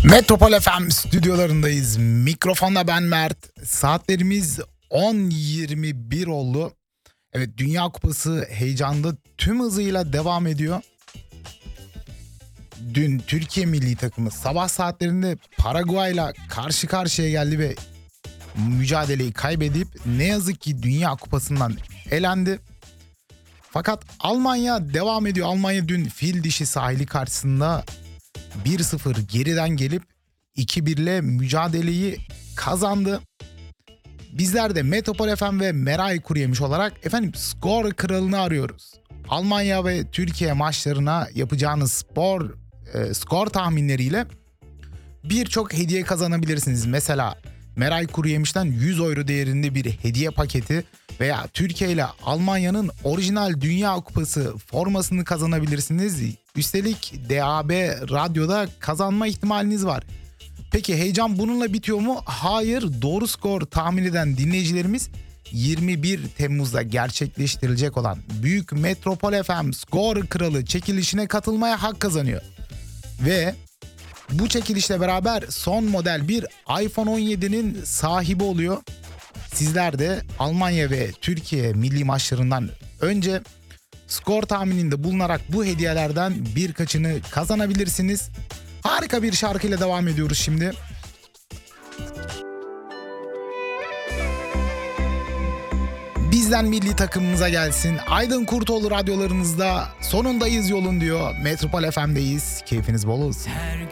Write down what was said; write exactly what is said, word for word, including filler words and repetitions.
Metropol F M stüdyolarındayız. Mikrofonda ben Mert. Saatlerimiz on yirmi bir oldu. Evet, Dünya Kupası heyecanlı tüm hızıyla devam ediyor. Dün Türkiye milli takımı sabah saatlerinde Paraguay'la karşı karşıya geldi ve mücadeleyi kaybedip ne yazık ki Dünya Kupası'ndan elendi. Fakat Almanya devam ediyor. Almanya dün fil dişi sahili karşısında bir sıfır geriden gelip iki birle mücadeleyi kazandı. Bizler de Metropol F M ve Meray Kuruyemiş olarak efendim skor kralını arıyoruz. Almanya ve Türkiye maçlarına yapacağınız spor e, skor tahminleriyle birçok hediye kazanabilirsiniz. Mesela Meray Kuruyemiş'ten yüz euro değerinde bir hediye paketi veya Türkiye ile Almanya'nın orijinal Dünya Kupası formasını kazanabilirsiniz. Üstelik D A B radyoda kazanma ihtimaliniz var. Peki heyecan bununla bitiyor mu? Hayır, doğru skor tahmin eden dinleyicilerimiz yirmi bir Temmuz'da gerçekleştirilecek olan Büyük Metropol F M Skor Kralı çekilişine katılmaya hak kazanıyor. Ve bu çekilişle beraber son model bir iPhone on yedi'nin sahibi oluyor. Sizler de Almanya ve Türkiye milli maçlarından önce skor tahmininde bulunarak bu hediyelerden birkaçını kazanabilirsiniz. Harika bir şarkıyla devam ediyoruz şimdi. Bizden milli takımımıza gelsin. Aydın Kurtoğlu radyolarınızda sonundayız yolun diyor. Metropol F M'deyiz. Keyfiniz bol olsun.